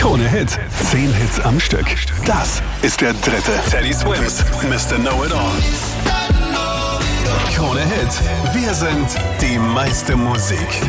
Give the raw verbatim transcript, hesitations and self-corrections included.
Krone Hit. Zehn Hits am Stück. Das ist der dritte. Teddy Swims, Mister Know-It-All. Krone Hit. Wir sind die meiste Musik.